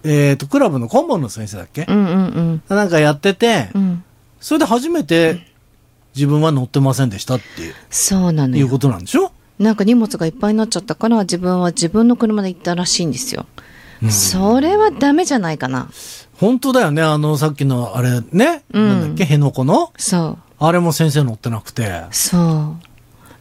クラブの顧問の先生だっけ、 うんうんなんかやってて、 うん。 それで初めて自分は乗ってませんでしたってそうなのよ。 いうことなんでしょ。 なんか荷物がいっぱいになっちゃったから自分は自分の車で行ったらしいんですよ。それはダメじゃないかな。 本当だよね。さっきのあれね、なんだっけ、辺野古のそう。 あれも先生乗ってなくて。 そう。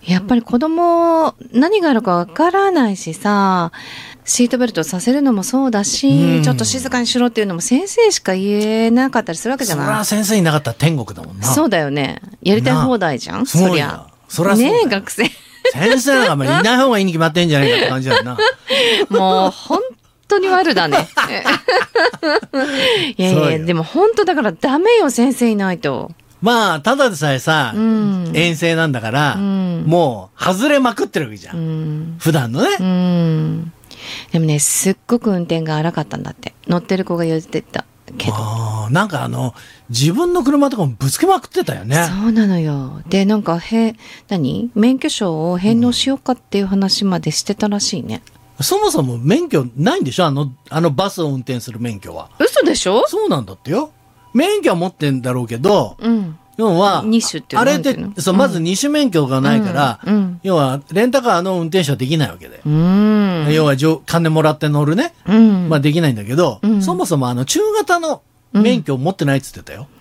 やっぱり子供、何があるかわからないしさ、シートベルトさせるのもそうだし、ちょっと静かにしろっていうのも先生しか言えなかったりするわけじゃない。 そりゃ先生いなかったら天国だもんな。 そうだよね。やりたい放題じゃん、そりゃ。 そりゃそうだよ。 ねえ、学生。 先生なんかあんまりいない方がいいに決まってんじゃないかって感じだよな。 もう、本当に悪だね。いやいや、でも本当だからダメよ、先生いないと。 まあ、ただでさえさ、遠征なんだから、もう、外れまくってるわけじゃん。普段のね。 でもね、すっごく運転が荒かったんだって。乗ってる子が言ってたけど。 なんか自分の車とかもぶつけまくってたよね。 そうなのよ。で、なんか、免許証を返納しようかっていう話までしてたらしいね。 そもそも免許ないんでしょ、あのバスを運転する免許は。 嘘でしょ？ そうなんだってよ。免許は持ってんだろうけど、要は、 二種っていうのあれってそう、まず二種免許がないから、要は、レンタカーの運転手はできないわけで。要は、金もらって乗るね。まあできないんだけど、そもそも中型の免許を持ってないって言ってたよ。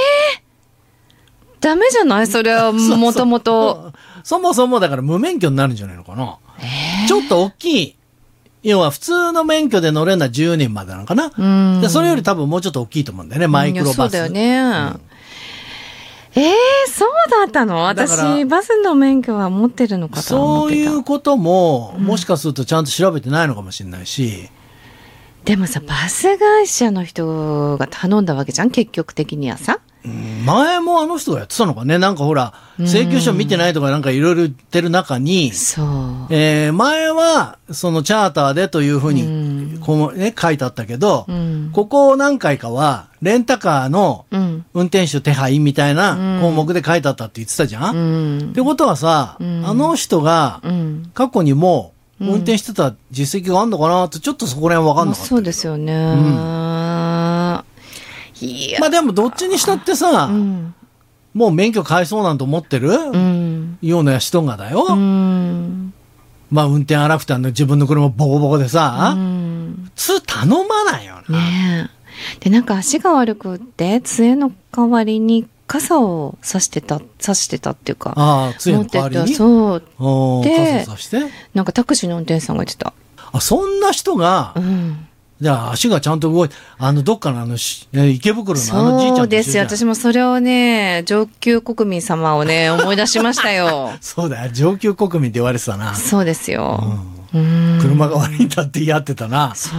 ダメじゃないそれは、もともと。 そもそもだから無免許になるんじゃないのかな。ちょっと大きい。要は普通の免許で乗れるのは10人までなのかな。でそれより多分もうちょっと大きいと思うんだよね、マイクロバス。 そうだよね。そうだったの？私、バスの免許は持ってるのかと思ってた。 そういうことも、もしかするとちゃんと調べてないのかもしれないし。 でもさ、バス会社の人が頼んだわけじゃん、結局的にはさ。 前もあの人がやってたのかね。なんかほら、請求書見てないとかなんかいろいろ言ってる中に、 そう。 前は、そのチャーターでというふうに、こうね、書いてあったけど、ここ何回かは、レンタカーの運転手手配みたいな項目で書いてあったって言ってたじゃん。ってことはさ、あの人が、過去にも、運転してた実績があるのかなって、ちょっとそこら辺分かんなかった。 そうですよね。 まあでもどっちにしたってさ、もう免許買いそうなんて思ってる、ような人がだよ。まあ運転荒くて自分の車ボコボコでさ、普通頼まないよな。 ねえ。で、なんか足が悪くって、杖の代わりに傘を差してたっていうか。 ああ、杖の代わりにそう。 で、傘差してなんかタクシーの運転手さんが言ってた。 そんな人が、じゃあ足がちゃんと動いて、どっかの池袋のじいちゃんと一緒じゃん。 そうですよ。私もそれをね、上級国民様をね、思い出しましたよ。 そうだよ。上級国民って言われてたな。 そうですよ。 車が悪いんだって言い合ってたな。 そう。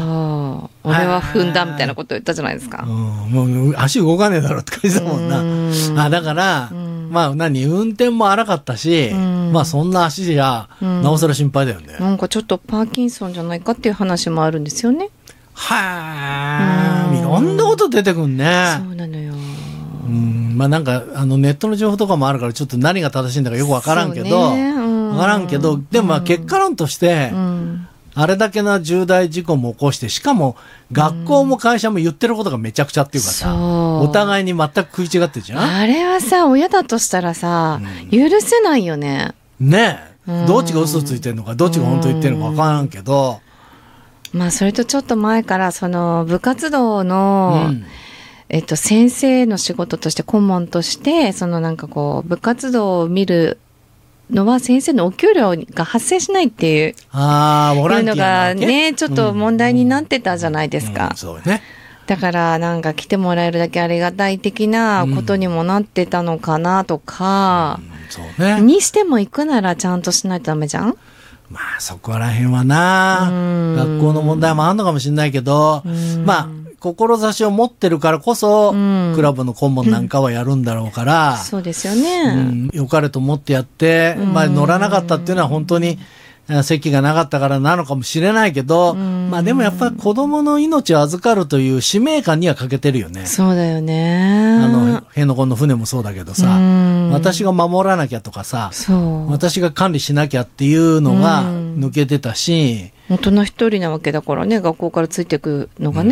俺は踏んだみたいなこと言ったじゃないですか。 もう足動かねえだろって感じだもんな。だから、まあ運転も荒かったし、まあそんな足じゃ、なおさら心配だよね。 なんかちょっとパーキンソンじゃないかっていう話もあるんですよね。 いろんなこと出てくんね。 そうなのよ。 まあなんかネットの情報とかもあるからちょっと何が正しいんだかよくわからんけど、わからんけど、でもまあ結果論として、あれだけな重大事故も起こして、しかも学校も会社も言ってることがめちゃくちゃっていうかさ、お互いに全く食い違ってるじゃん。 あれはさ、親だとしたらさ、許せないよね。 ねえ。どっちが嘘ついてるのか、どっちが本当言ってるのかわからんけど。 まあそれとちょっと前からその部活動の、先生の仕事として顧問としてそのなんかこう部活動を見るのは先生のお給料が発生しないっていうのがねちょっと問題になってたじゃないですか。 そうね。 だからなんか来てもらえるだけありがたい的なことにもなってたのかなとか、 そうね。 にしても行くならちゃんとしないとダメじゃん。 まあそこら辺はな、学校の問題もあるのかもしれないけど、まあ志を持ってるからこそ、クラブの顧問なんかはやるんだろうから、 そうですよね。 良かれと思ってやって、まあ乗らなかったっていうのは本当に席がなかったからなのかもしれないけど、まあでもやっぱり子供の命を預かるという使命感には欠けてるよね。 そうだよね。 辺野古の船もそうだけどさ、私が守らなきゃとかさ、私が管理しなきゃっていうのが抜けてたし、 大人一人なわけだからね、学校からついてくのがね。